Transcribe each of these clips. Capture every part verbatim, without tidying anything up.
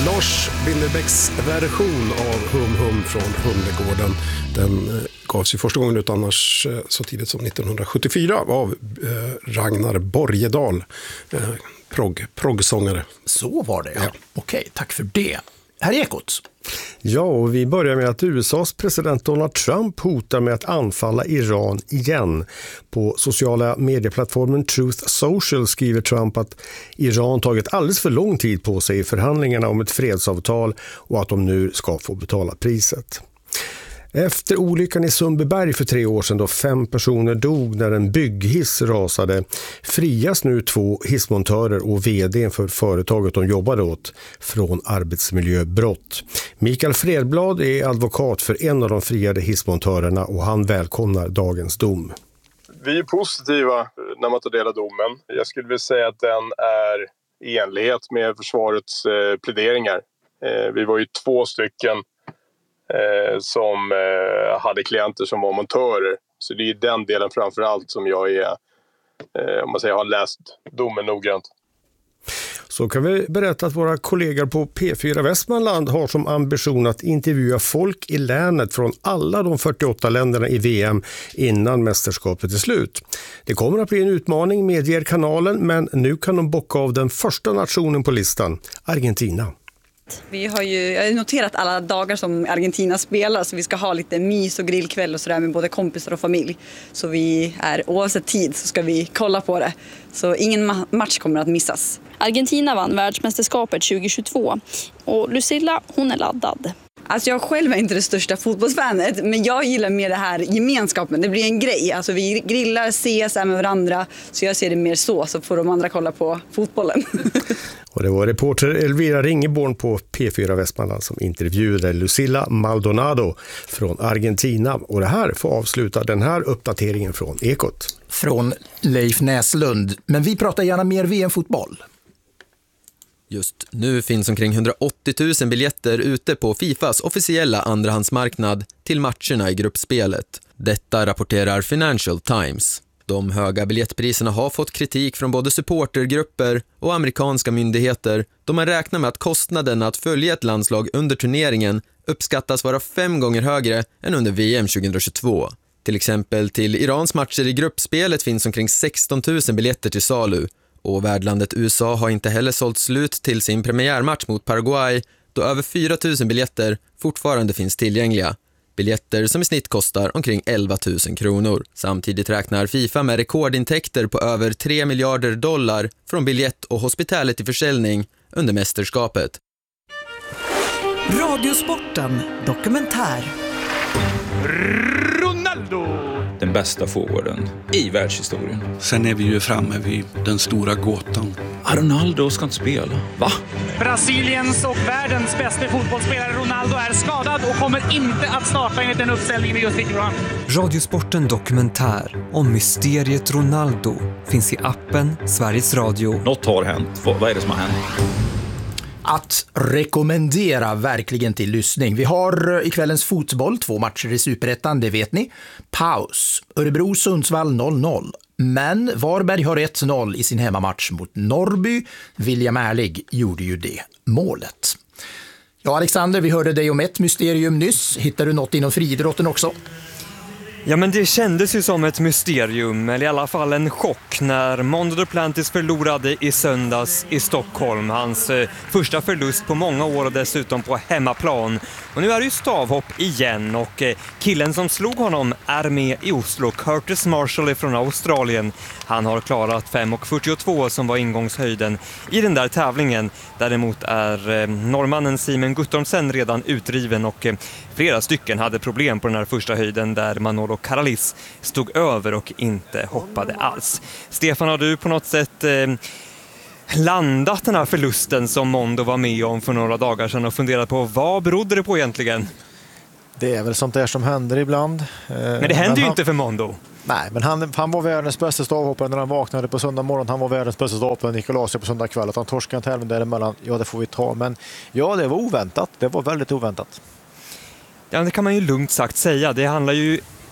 Lars Winnerbäcks version av Hum Hum från Humlegården. Den gavs ju första gången ut annars så tidigt som nittonhundrasjuttiofyra av Ragnar Borgedal, progg, proggsångare. Så var det, ja. ja. Okej, tack för det. Här är Ekot. Ja, och vi börjar med att U S A:s president Donald Trump hotar med att anfalla Iran igen. På sociala medieplattformen Truth Social skriver Trump att Iran tagit alldeles för lång tid på sig i förhandlingarna om ett fredsavtal och att de nu ska få betala priset. Efter olyckan i Sundbyberg för tre år sedan då fem personer dog när en bygghiss rasade frias nu två hissmontörer och vd för företaget de jobbade åt från arbetsmiljöbrott. Mikael Fredblad är advokat för en av de friade hissmontörerna och han välkomnar dagens dom. Vi är positiva när man tar del av domen. Jag skulle vilja säga att den är i enlighet med försvarets eh, pläderingar. Eh, vi var ju två stycken Eh, som eh, hade klienter som var montörer. Så det är den delen framförallt som jag är, eh, om man säger, har läst domen noggrant. Så kan vi berätta att våra kollegor på P fyra Västmanland har som ambition att intervjua folk i länet från alla de fyrtioåtta länderna i V M innan mästerskapet är slut. Det kommer att bli en utmaning, medger kanalen, men nu kan de bocka av den första nationen på listan, Argentina. Vi har ju jag har noterat alla dagar som Argentina spelar, så vi ska ha lite mys och grillkväll och sådär med både kompisar och familj. Så vi är, oavsett tid så ska vi kolla på det. Så ingen ma- match kommer att missas. Argentina vann världsmästerskapet tjugohundratjugotvå och Lucilla, hon är laddad. Alltså jag själv är inte det största fotbollsfanet, men jag gillar mer det här gemenskapen. Det blir en grej. Alltså vi grillar, ses med varandra, så jag ser det mer så, så får de andra kolla på fotbollen. Och det var reporter Elvira Ringeborn på P fyra Västmanland som intervjuade Lucilla Maldonado från Argentina. Och det här får avsluta den här uppdateringen från Ekot. Från Leif Näslund. Men vi pratar gärna mer V M-fotboll. Just nu finns omkring hundraåttio tusen biljetter ute på Fifas officiella andrahandsmarknad till matcherna i gruppspelet. Detta rapporterar Financial Times. De höga biljettpriserna har fått kritik från både supportergrupper och amerikanska myndigheter då man räknar med att kostnaden att följa ett landslag under turneringen uppskattas vara fem gånger högre än under V M tjugohundratjugotvå. Till exempel till Irans matcher i gruppspelet finns omkring sexton tusen biljetter till salu. Och värdlandet U S A har inte heller sålt slut till sin premiärmatch mot Paraguay då över fyra tusen biljetter fortfarande finns tillgängliga. Biljetter som i snitt kostar omkring elva tusen kronor. Samtidigt räknar FIFA med rekordintäkter på över tre miljarder dollar från biljett- och hospitality-försäljning under mästerskapet. Radiosporten dokumentär. Ronaldo! Den bästa forwarden i världshistorien. Sen är vi ju framme vid den stora gåtan. Ronaldo ska inte spela. Va? Brasiliens och världens bästa fotbollsspelare Ronaldo är skadad och kommer inte att starta enligt den uppställningen vi just fick fram. Radiosporten dokumentär om mysteriet Ronaldo finns i appen Sveriges Radio. Något har hänt. Vad är det som har hänt? Att rekommendera verkligen till lyssning. Vi har i kvällens fotboll två matcher i Superettan, det vet ni. Paus. Örebro-Sundsvall noll noll. Men Varberg har ett noll i sin hemmamatch mot Norrby. William Ärlig gjorde ju det målet. Ja, Alexander, vi hörde dig om ett mysterium nyss. Hittar du något inom friidrotten också? Ja, men det kändes ju som ett mysterium, eller i alla fall en chock, när Mondo Duplantis förlorade i söndags i Stockholm. Hans eh, första förlust på många år och dessutom på hemmaplan. Och nu är det ju stavhopp igen och eh, killen som slog honom är med i Oslo, Curtis Marshall från Australien. Han har klarat fem fyrtiotvå som var ingångshöjden i den där tävlingen. Däremot är eh, norrmannen Simon Guttormsen redan utdriven och eh, flera stycken hade problem på den här första höjden där Manolo Karalis stod över och inte hoppade alls. Stefan, har du på något sätt eh, landat den här förlusten som Mondo var med om för några dagar sedan och funderat på vad berodde det på egentligen? Det är väl sånt där som händer ibland. Men det händer ju inte för Mondo. Nej, men han, han var världens bästa stavhoppare när han vaknade på söndag morgon. Han var världens bästa stavhoppare när Nicolas på söndag kväll. Att han torskade en tävling däremellan, ja det får vi ta. Men ja, det var oväntat. Det var väldigt oväntat. Ja, det kan man ju lugnt sagt säga. Det handlar ju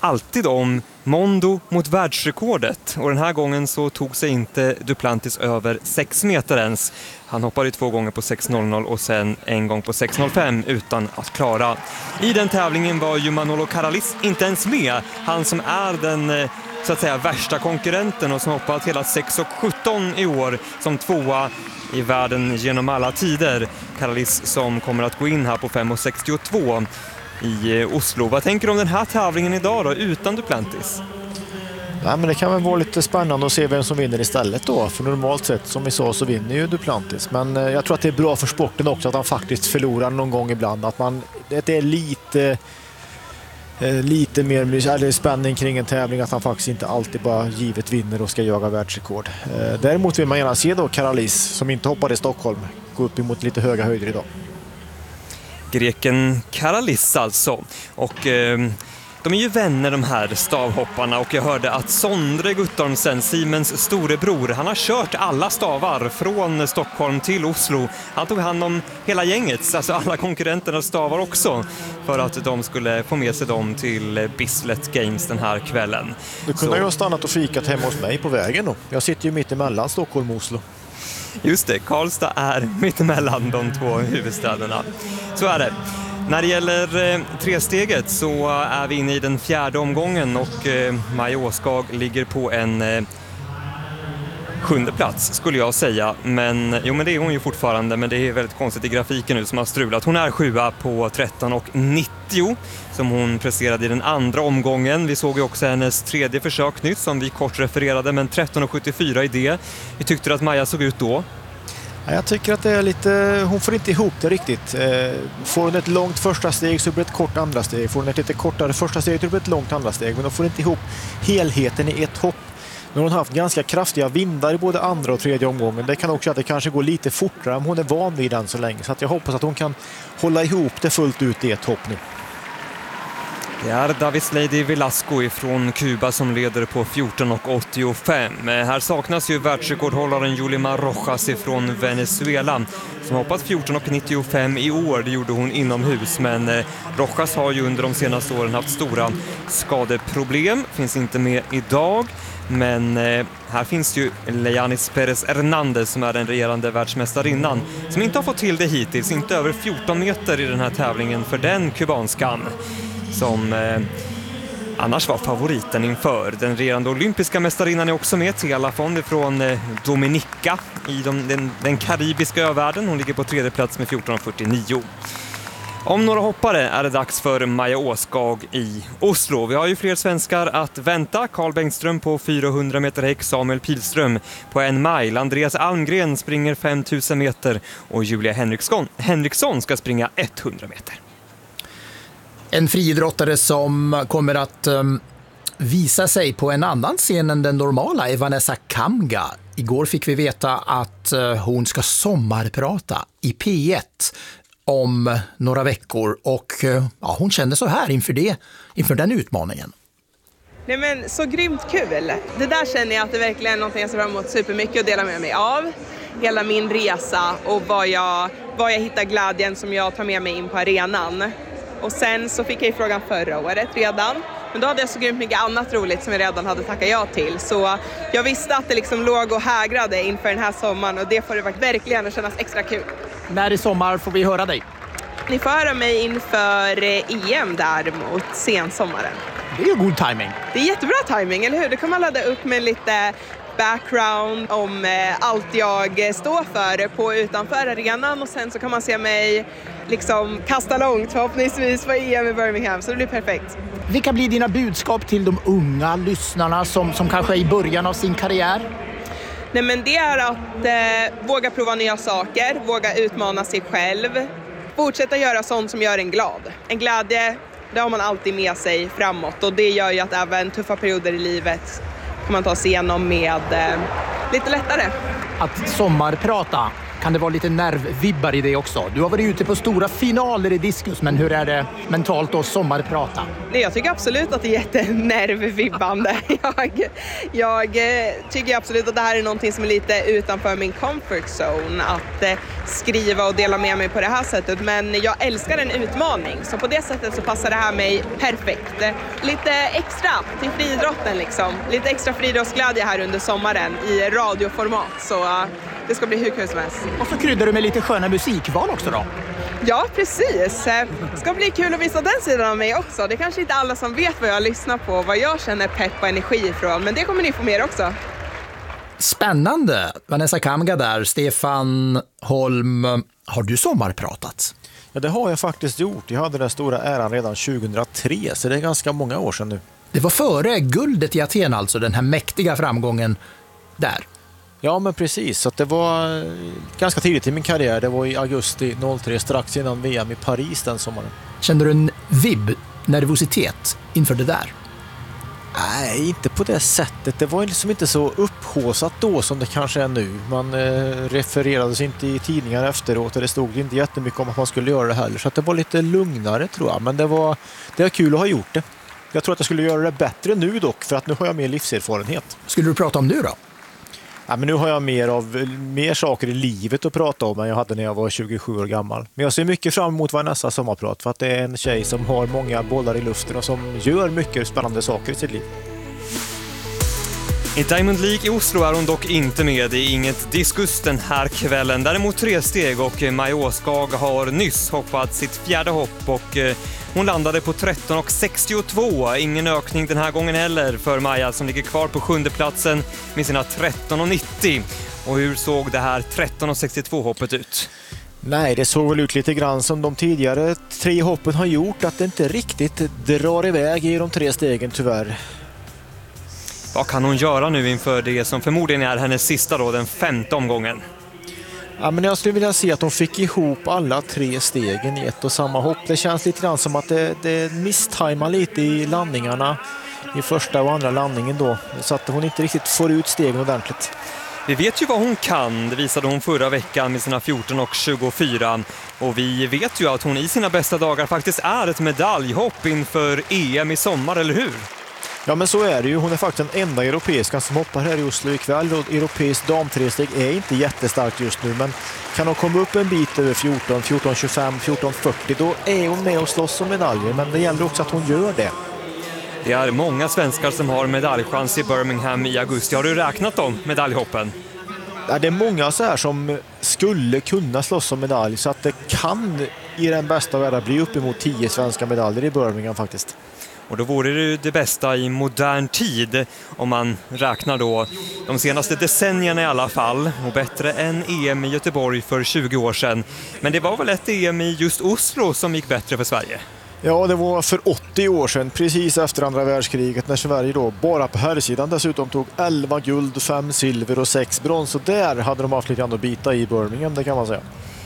alltid om Mondo mot världsrekordet. Och den här gången så tog sig inte Duplantis över sex meter ens. Han hoppade två gånger på sex noll noll och sen en gång på sex noll fem utan att klara. I den tävlingen var ju Manolo Caralis inte ens med. Han som är den så att säga värsta konkurrenten och som hoppat hela sex sjutton i år som tvåa i världen genom alla tider. Caralis som kommer att gå in här på fem sextiotvå i Oslo. Vad tänker du om den här tävlingen idag då, utan Duplantis? Nej, men det kan väl vara lite spännande att se vem som vinner istället då. För normalt sett, som vi sa, så vinner ju Duplantis. Men eh, jag tror att det är bra för sporten också att han faktiskt förlorar någon gång ibland. Att man, det är lite, eh, lite mer eller spänning kring en tävling. Att han faktiskt inte alltid bara givet vinner och ska jaga världsrekord. Eh, däremot vill man gärna se då Caralis, som inte hoppade i Stockholm, gå upp emot lite höga höjder idag. Greken Caralis alltså. Och eh, de är ju vänner de här stavhopparna och jag hörde att Sondre Guttormsen, Siemens storebror, han har kört alla stavar från Stockholm till Oslo. Han tog hand om hela gänget, alltså alla konkurrenternas stavar också, för att de skulle få med sig dem till Bislett Games den här kvällen. Du kunde ju ha stannat och fikat hemma hos mig på vägen då. Jag sitter ju mitt emellan Stockholm och Oslo. Just det, Karlstad är mitt emellan de två huvudstäderna. Så är det. När det gäller eh, tresteget så är vi inne i den fjärde omgången och eh, Maja Åskag ligger på en eh, sjunde plats skulle jag säga. Men, jo, men det är hon ju fortfarande, men det är väldigt konstigt i grafiken nu som har strulat. Hon är sjua på tretton nittio som hon presterade i den andra omgången. Vi såg ju också hennes tredje försök nytt som vi kort refererade, men tretton sjuttiofyra i det. Vi tyckte att Maja såg ut då. Jag tycker att det är lite, hon får inte ihop det riktigt. Får hon ett långt första steg så blir det ett kort andra steg. Får hon ett lite kortare första steg så blir det ett långt andra steg. Men de får inte ihop helheten i ett hopp. Nu har hon haft ganska kraftiga vindar i både andra och tredje omgången. Det kan också att det kanske går lite fortare om hon är van vid den så länge. Så att jag hoppas att hon kan hålla ihop det fullt ut i ett hopp nu. Det är Davis Lady Velasco från Kuba som leder på fjorton åttiofem. Här saknas ju världsrekordhållaren Yulimar Rojas från Venezuela som hoppat fjorton nittiofem i år. Det gjorde hon inomhus, men Rojas har ju under de senaste åren haft stora skadeproblem. Finns inte med idag. Men eh, här finns ju Leyanis Perez Hernandez som är den regerande världsmästarinnan som inte har fått till det hittills, inte över fjorton meter i den här tävlingen för den kubanskan som eh, annars var favoriten inför. Den regerande olympiska mästarinnan är också med, Thea Lafond från eh, Dominica i de, den, den karibiska övärlden. Hon ligger på tredje plats med fjorton fyrtionio. Om några hoppare är det dags för Maja Åskag i Oslo. Vi har ju fler svenskar att vänta. Carl Bengtström på fyrahundra meter häck, Samuel Pilström på en mile. Andreas Almgren springer fem tusen meter och Julia Henriksson, Henriksson ska springa hundra meter. En friidrottare som kommer att um, visa sig på en annan scen än den normala är Vanessa Kamga. Igår fick vi veta att uh, hon ska sommarprata i P ett om några veckor och ja, hon kände så här inför det, inför den utmaningen. Nej men så grymt kul. Det där känner jag att det verkligen är någonting jag ser fram emot supermycket att dela med mig av. Hela min resa och vad jag, vad jag hittar glädjen som jag tar med mig in på arenan. Och sen så fick jag ju frågan förra året redan. Men då hade jag så grymt mycket annat roligt som jag redan hade tackat ja till. Så jag visste att det liksom låg och hägrade inför den här sommaren och det får det verkligen kännas extra kul. När i sommar får vi höra dig? Ni får höra mig inför E M däremot sensommaren. Det är ju god timing. Det är jättebra timing, eller hur? Det kan man ladda upp med lite background om eh, allt jag står för på utanför arenan och sen så kan man se mig liksom kasta långt förhoppningsvis på E M i Birmingham, så det blir perfekt. Vilka blir dina budskap till de unga lyssnarna som, som kanske är i början av sin karriär? Nej men det är att eh, våga prova nya saker, våga utmana sig själv, fortsätta göra sånt som gör en glad. En glädje, det har man alltid med sig framåt och det gör ju att även tuffa perioder i livet kan man ta sig igenom med eh, lite lättare. Att sommarprata Kan det vara lite nervvibbar i det också? Du har varit ute på stora finaler i diskus, men hur är det mentalt att sommarprata? Nej, jag tycker absolut att det är jättenervvibbande. Jag, jag tycker absolut att det här är någonting som är lite utanför min comfort zone. Att eh, skriva och dela med mig på det här sättet. Men jag älskar en utmaning. Så på det sättet så passar det här mig perfekt. Lite extra till friidrotten liksom. Lite extra friidrottsglädje här under sommaren i radioformat. Så uh, det ska bli hur kul som helst. Och så kryddar du med lite sköna musikval också då? Ja, precis. Det ska bli kul att visa den sidan av mig också. Det är kanske inte alla som vet vad jag lyssnar på, vad jag känner pepp och energi ifrån. Men det kommer ni få mer också. Spännande. Vanessa Kamga där, Stefan Holm. Har du sommarpratat? Ja, det har jag faktiskt gjort. Jag hade den stora äran redan tjugohundratre, så det är ganska många år sedan nu. Det var före guldet i Aten alltså, den här mäktiga framgången där. Ja, men precis. Så det var ganska tidigt i min karriär. Det var i augusti noll tre, strax innan V M i Paris den sommaren. Kände du en vibb, nervositet inför det där? Nej, inte på det sättet. Det var liksom inte så upphåsat då som det kanske är nu. Man eh, refererades inte i tidningar efteråt och det stod inte jättemycket om att man skulle göra det heller. Så att det var lite lugnare tror jag. Men det var, det var kul att ha gjort det. Jag tror att jag skulle göra det bättre nu dock, för att nu har jag mer livserfarenhet. Skulle du prata om nu då? Ja, men nu har jag mer, av, mer saker i livet att prata om än jag hade när jag var tjugosju år gammal. Men jag ser mycket fram emot Vanessa sommarprat, för att det är en tjej som har många bollar i luften och som gör mycket spännande saker i sitt liv. I Diamond League i Oslo är hon dock inte med. Det är inget diskus den här kvällen. Däremot tre steg och Maja Åskag har nyss hoppat sitt fjärde hopp och hon landade på tretton sextiotvå. Ingen ökning den här gången heller för Maja som ligger kvar på sjunde platsen med sina tretton nittio. Och hur såg det här tretton sextiotvå hoppet ut? Nej, det såg väl ut lite grann som de tidigare tre hoppen har gjort, att det inte riktigt drar iväg i de tre stegen tyvärr. Vad kan hon göra nu inför det som förmodligen är hennes sista då, den femte omgången? Ja, men jag skulle vilja se att de fick ihop alla tre stegen i ett och samma hopp. Det känns lite grann som att det, det misstajmar lite i landningarna i första och andra landningen då. Så att hon inte riktigt får ut stegen ordentligt. Vi vet ju vad hon kan, det visade hon förra veckan med sina fjorton tjugofyra. Och vi vet ju att hon i sina bästa dagar faktiskt är ett medaljhopp inför E M i sommar, eller hur? Ja, men så är det ju. Hon är faktiskt den enda europeiska som hoppar här i Oslo ikväll. Och europeisk damtresteg är inte jättestarkt just nu, men kan hon komma upp en bit över fjorton, fjorton tjugofem, fjorton fyrtio, då är hon med och slåss om medaljer. Men det gäller också att hon gör det. Det är många svenskar som har medaljchans i Birmingham i augusti. Har du räknat dem, medaljhoppen? Ja, det är många så här som skulle kunna slåss om medalj, så att det kan i den bästa världen bli uppemot tio svenska medaljer i Birmingham faktiskt. Och då vore det det bästa i modern tid om man räknar då de senaste decennierna i alla fall, och bättre än E M i Göteborg för tjugo år sedan. Men det var väl ett E M i just Oslo som gick bättre för Sverige? Ja, det var för åttio år sedan, precis efter andra världskriget, när Sverige då bara på herrsidan dessutom tog elva guld, fem silver och sex brons. Och där hade de haft lite grann att bita i Birmingham, det kan man säga.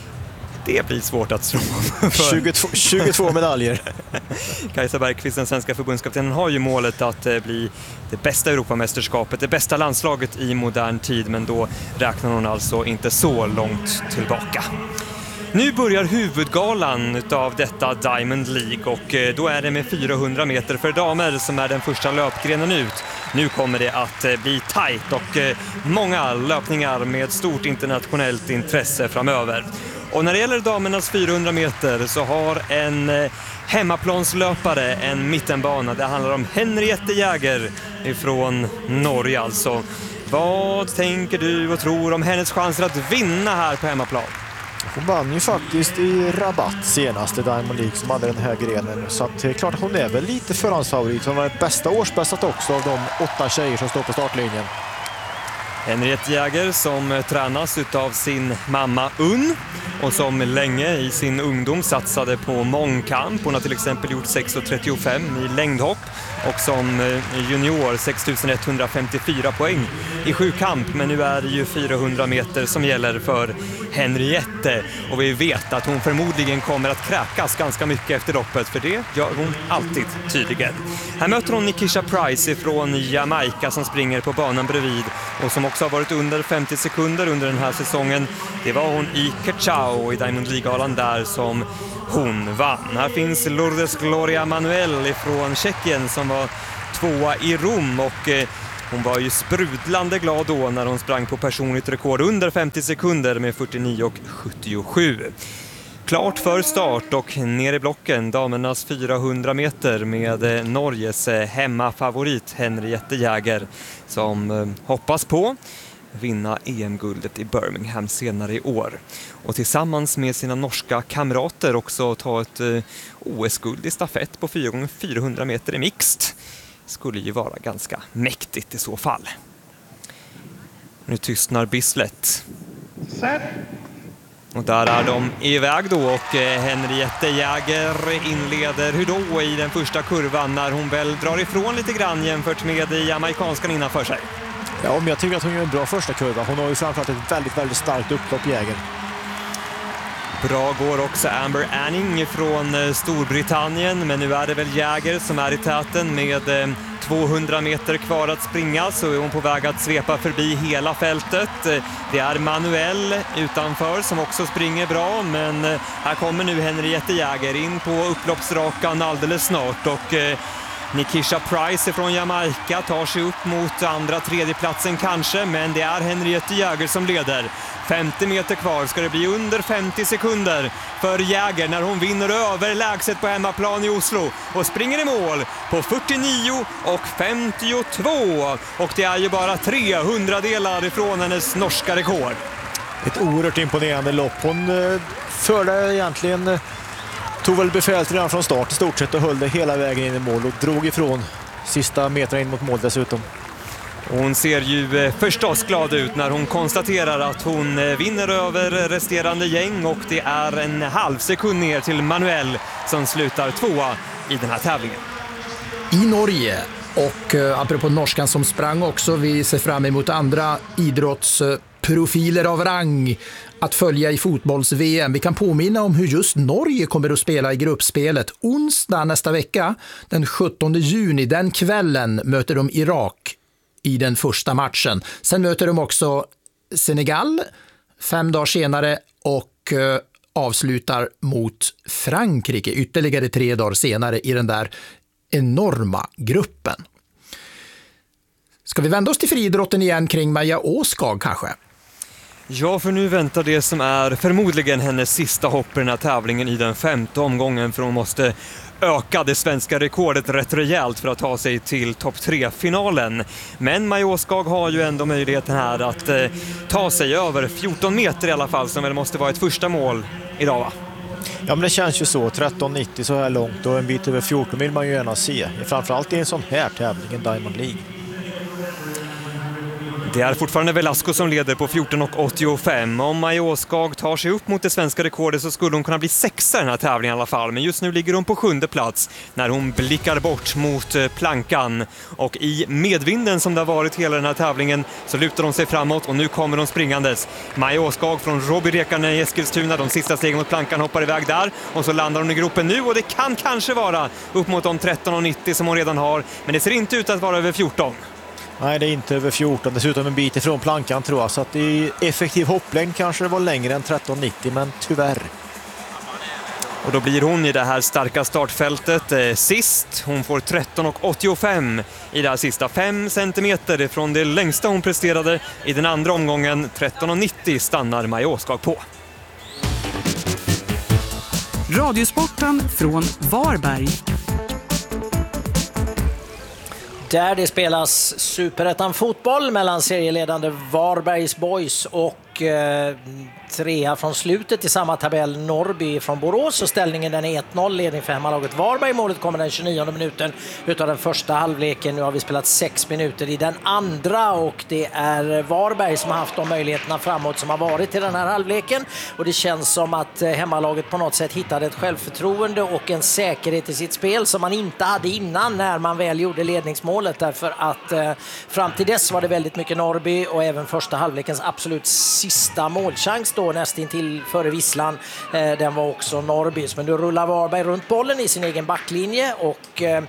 Det blir svårt att slå för. tjugotvå, tjugotvå medaljer. Kajsa Bergqvist, den svenska förbundskaptenen, har ju målet att bli det bästa Europamästerskapet, det bästa landslaget i modern tid, men då räknar hon alltså inte så långt tillbaka. Nu börjar huvudgalan av detta Diamond League, och då är det med fyrahundra meter för damer som är den första löpgrenen ut. Nu kommer det att bli tajt och många löpningar med stort internationellt intresse framöver. Och när det gäller damernas fyrahundra meter så har en hemmaplanslöpare en mittenbana. Det handlar om Henriette Jäger ifrån Norge alltså. Vad tänker du och tror om hennes chanser att vinna här på hemmaplan? Hon vann ju faktiskt i Rabat senaste Diamond League som hade den här grenen. Så att det är klart att hon är väl lite förhandsfavorit. Hon var bästa årsbästat också av de åtta tjejer som står på startlinjen. Henriette Jäger som tränas av sin mamma Unn och som länge i sin ungdom satsade på mångkamp. Hon har till exempel gjort sex trettiofem i längdhopp och som junior sex tusen etthundrafemtiofyra poäng i sjukamp. Men nu är det ju fyrahundra meter som gäller för Henriette, och vi vet att hon förmodligen kommer att kräkas ganska mycket efter loppet, för det gör hon alltid tydligen. Här möter hon Nikisha Price från Jamaica som springer på banan bredvid och som också har varit under femtio sekunder under den här säsongen. Det var hon i Cachao i Diamond League-galan där som hon vann. Här finns Lourdes Gloria Manuel från Tjeckien som var tvåa i Rom och eh, hon var ju sprudlande glad då när hon sprang på personligt rekord under femtio sekunder med fyrtionio och sjuttiosju. Klart för start och ner i blocken damernas fyrahundra meter med Norges hemmafavorit Henriette Jäger som hoppas på vinna E M-guldet i Birmingham senare i år. Och tillsammans med sina norska kamrater också ta ett O S-guld i stafett på fyra gånger fyrahundra meter i mixed. Skulle ju vara ganska mäktigt i så fall. Nu tystnar Bislett. Och där är de iväg då och Henriette Jäger inleder hur då i den första kurvan när hon väl drar ifrån lite grann jämfört med jamaicanskan innanför sig. Ja, men jag tycker att hon gör en bra första kurva. Hon har ju framförallt ett väldigt, väldigt starkt upplopp, Jäger. Bra går också Amber Anning från Storbritannien, men nu är det väl Jäger som är i täten med tvåhundra meter kvar att springa, så är hon på väg att svepa förbi hela fältet. Det är Manuel utanför som också springer bra, men här kommer nu Henriette Jäger in på upploppsrakan alldeles snart och Nikisha Price från Jamaica tar sig upp mot andra tredjeplatsen kanske, men det är Henriette Jäger som leder. femtio meter kvar, ska det bli under femtio sekunder för Jäger när hon vinner överlägset på hemmaplan i Oslo och springer i mål på fyrtionio och femtiotvå, och det är ju bara tre hundradelar ifrån hennes norska rekord. Ett oerhört imponerande lopp. Hon eh, förde egentligen eh, tog väl befälet redan från start i stort sett och höll det hela vägen in i mål och drog ifrån sista meter in mot mål dessutom. Hon ser ju förstås glad ut när hon konstaterar att hon vinner över resterande gäng, och det är en halv sekund ner till Manuel som slutar tvåa i den här tävlingen. I Norge, och eh, apropå norskan som sprang också, vi ser fram emot andra idrottsprofiler av rang att följa i fotbolls-V M. Vi kan påminna om hur just Norge kommer att spela i gruppspelet. Onsdag nästa vecka, den sjuttonde juni, den kvällen möter de Irak i den första matchen. Sen möter de också Senegal fem dagar senare och eh, avslutar mot Frankrike ytterligare tre dagar senare i den där enorma gruppen. Ska vi vända oss till friidrotten igen kring Maja Åskag kanske? Ja, för nu väntar det som är förmodligen hennes sista hopp i den här tävlingen i den femte omgången, för hon måste öka det svenska rekordet rätt rejält för att ta sig till topp tre-finalen. Men Maja Åskag har ju ändå möjligheten här att eh, ta sig över fjorton meter i alla fall, som väl måste vara ett första mål idag, va? Ja, men det känns ju så. tretton nittio så här långt och en bit över fjorton vill man ju gärna se. Framförallt i en sån här tävling, en Diamond League. Det är fortfarande Velasco som leder på fjorton och åttiofem. Om Maja Åskag tar sig upp mot det svenska rekordet så skulle hon kunna bli sexa i den här tävlingen i alla fall. Men just nu ligger hon på sjunde plats när hon blickar bort mot plankan. Och i medvinden som det har varit hela den här tävlingen så lutar de sig framåt och nu kommer de springandes. Maja Åskag från Robby Rekarne i Eskilstuna, de sista stegen mot plankan, hoppar iväg där. Och så landar hon i gropen nu, och det kan kanske vara upp mot de tretton och nittio som hon redan har. Men det ser inte ut att vara över fjorton. Nej, det är inte över fjorton, dessutom en bit ifrån plankan tror jag. Så att i effektiv hopplängd kanske det var längre än tretton nittio, men tyvärr. Och då blir hon i det här starka startfältet eh, sist. Hon får tretton och åttiofem i det här sista, fem centimeter ifrån det längsta hon presterade i den andra omgången. tretton och nittio stannar Maja Åskag på. Radiosporten från Varberg. Där det spelas Superettan fotboll mellan serieledande Varbergs Boys och eh, trea från slutet i samma tabell Norrby från Borås, och ställningen den är ett noll, ledning för hemmalaget Varberg. Målet kommer den tjugonionde minuten utav den första halvleken. Nu har vi spelat sex minuter i den andra, och det är Varberg som har haft de möjligheterna framåt som har varit i den här halvleken, och det känns som att hemmalaget på något sätt hittade ett självförtroende och en säkerhet i sitt spel som man inte hade innan när man väl gjorde ledningsmålet, därför att eh, fram till dess var det väldigt mycket Norrby, och även första halvlekens absolut sista målchans då nästintill före visslan. Eh, den var också Norrbys. Men då rullar Varberg runt bollen i sin egen backlinje och eh,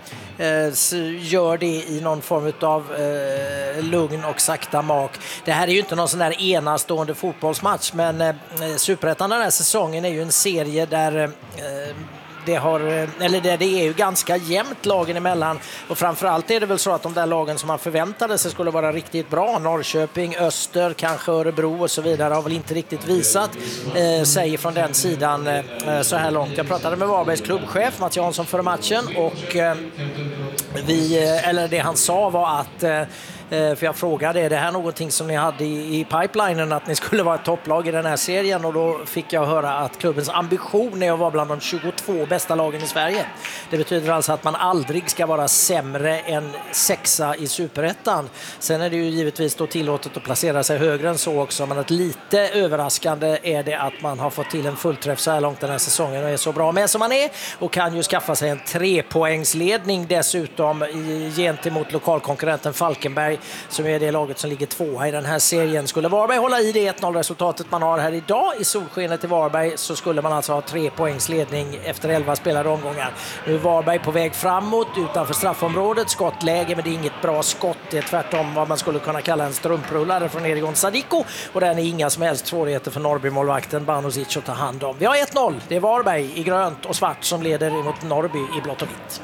gör det i någon form av eh, lugn och sakta mak. Det här är ju inte någon sån där enastående fotbollsmatch, men eh, Superettan den här säsongen är ju en serie där eh, det har, eller det, det är ju ganska jämnt lagen emellan, och framförallt är det väl så att de där lagen som man förväntade sig skulle vara riktigt bra, Norrköping, Öster, kanske Örebro och så vidare, har väl inte riktigt visat eh, sig från den sidan eh, så här långt. Jag pratade med Varbergs klubbchef Mats Jansson före matchen och eh, vi, eller det han sa var att eh, för jag frågade, är det här någonting som ni hade i, i pipelinen, att ni skulle vara ett topplag i den här serien? Och då fick jag höra att klubbens ambition är att vara bland de tjugotvå bästa lagen i Sverige. Det betyder alltså att man aldrig ska vara sämre än sexa i Superettan. Sen är det ju givetvis då tillåtet att placera sig högre än så också, men att lite överraskande är det att man har fått till en fullträff så här långt den här säsongen och är så bra med som man är, och kan ju skaffa sig en trepoängsledning dessutom i, gentemot lokalkonkurrenten Falkenberg, som är det laget som ligger tvåa i den här serien. Skulle Varberg hålla i det ett noll resultatet man har här idag i solskenet i Varberg, så skulle man alltså ha tre poängs ledning efter elva spelade omgångar. Nu är Varberg på väg framåt utanför straffområdet, skottläge, men det är inget bra skott. Det är tvärtom vad man skulle kunna kalla en strumprullare från Erigon Sadiko, och den är inga som helst svårigheter för Norrby-målvakten Banuzic att ta hand om. Vi har ett noll. Det är Varberg i grönt och svart som leder mot Norrby i blått och vitt.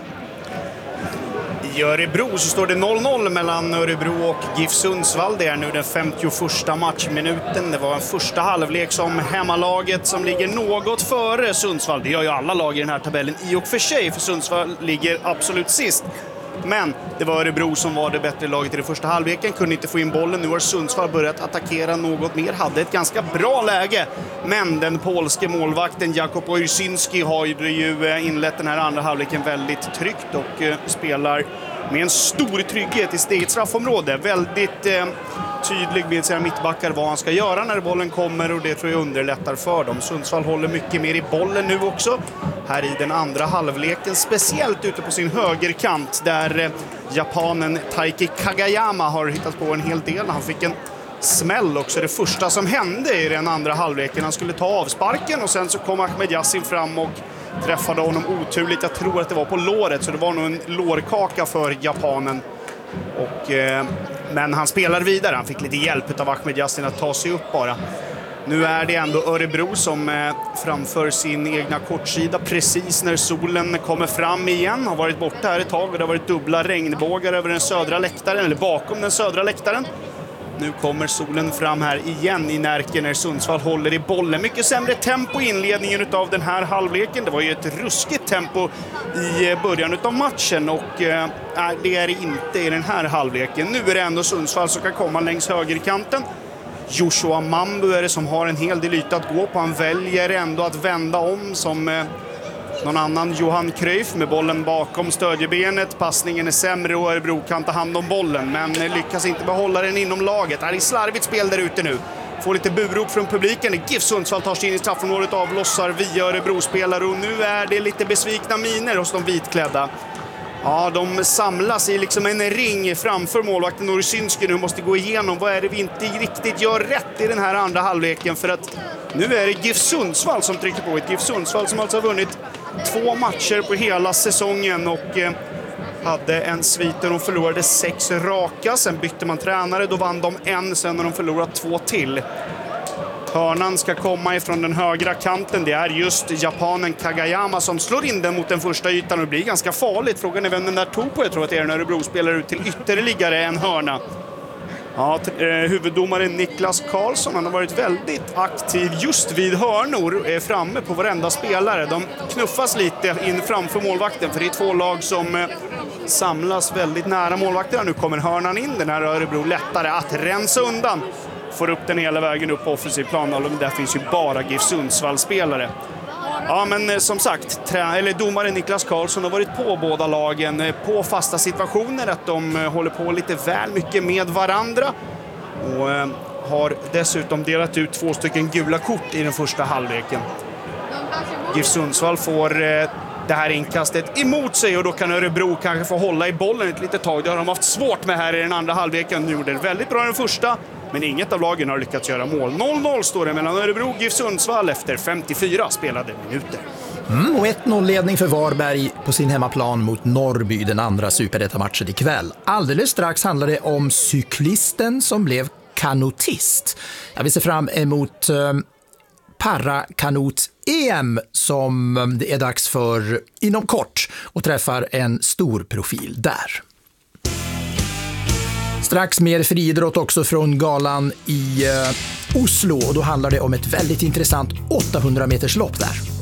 I Örebro så står det noll noll mellan Örebro och GIF Sundsvall. Det är nu den femtioförsta matchminuten. Det var en första halvlek som hemmalaget som ligger något före Sundsvall. Det gör ju alla lag i den här tabellen i och för sig, för Sundsvall ligger absolut sist. Men det var Örebro som var det bättre laget i den första halvleken, kunde inte få in bollen. Nu har Sundsvall börjat attackera något mer, hade ett ganska bra läge. Men den polske målvakten Jakub Ojrzynski har ju inlett den här andra halvleken väldigt tryggt och eh, spelar med en stor trygghet i sitt eget straffområde. Väldigt eh, tydlig med sina mittbackar vad han ska göra när bollen kommer, och det tror jag underlättar för dem. Sundsvall håller mycket mer i bollen nu också. Här i den andra halvleken, speciellt ute på sin högerkant där eh, japanen Taiki Kagayama har hittat på en hel del. Han fick en smäll också, det första som hände i den andra halvleken. Han skulle ta avsparken och sen så kom Ahmed Yassin fram och träffade honom oturligt. Jag tror att det var på låret, så det var nog en lårkaka för japanen. Och, eh, men han spelar vidare. Han fick lite hjälp av Ahmed Yassin att ta sig upp bara. Nu är det ändå Örebro som eh, framför sin egna kortsida precis när solen kommer fram igen. Har varit borta här ett tag och det har varit dubbla regnbågar över den södra läktaren, eller bakom den södra läktaren. Nu kommer solen fram här igen i Närke när Sundsvall håller i bollen. Mycket sämre tempo i inledningen av den här halvleken. Det var ju ett ruskigt tempo i början av matchen, och eh, det är det inte i den här halvleken. Nu är det ändå Sundsvall som kan komma längs högerkanten. Joshua Mambu är det som har en hel del yta att gå på. Han väljer ändå att vända om som eh, någon annan, Johan Cruyff, med bollen bakom stödjebenet. Passningen är sämre och Örebro kan ta hand om bollen, men lyckas inte behålla den inom laget. Det är slarvigt spel där ute nu. Får lite burop från publiken. GIF Sundsvall tar sig in i straffområdet, avlossar via Örebro-spelare, och nu är det lite besvikna miner hos de vitklädda. Ja, de samlas i liksom en ring framför målvakten Ojrzynski. Nu måste gå igenom vad är det vi inte riktigt gör rätt i den här andra halvleken, för att nu är det GIF Sundsvall som trycker på. Ett GIF Sundsvall som alltså har vunnit två matcher på hela säsongen och eh, hade en svit där de förlorade sex raka. Sen bytte man tränare, då vann de en, sen när de förlorat två till. Hörnan ska komma ifrån den högra kanten. Det är just japanen Kagayama som slår in den mot den första ytan, och det blir ganska farligt. Frågan är vem den där tog på. Jag tror att det är en Örebro spelar ut till ytterligare en hörna. Ja, huvuddomaren Niklas Karlsson, han har varit väldigt aktiv just vid hörnor, är framme på varenda spelare. De knuffas lite in framför målvakten, för det är två lag som eh, samlas väldigt nära målvakterna. Nu kommer hörnan in, den här Örebro lättare att rensa undan. Får upp den hela vägen upp på offensiv plan, och där finns ju bara GIF Sundsvall-spelare. Ja, men som sagt, trä- eller domaren Niklas Karlsson har varit på båda lagen på fasta situationer, att de håller på lite väl mycket med varandra, och eh, har dessutom delat ut två stycken gula kort i den första halvleken. GIF Sundsvall får eh, det här inkastet emot sig, och då kan Örebro kanske få hålla i bollen ett litet tag. Det har de haft svårt med här i den andra halvleken. Nu gjorde det väldigt bra i den första. men inget av lagen har lyckats göra mål. noll noll står det mellan Örebro och GIF Sundsvall efter femtiofyra spelade minuter. Mm, och ett noll-ledning för Varberg på sin hemmaplan mot Norrby, den andra superettamatchen ikväll. Alldeles strax handlar det om cyklisten som blev kanotist. Jag vill se fram emot eh, parakanot-E M som det är dags för inom kort och träffar en stor profil där. Strax mer friidrott också från galan i eh, Oslo, och då handlar det om ett väldigt intressant åttahundra meters lopp där.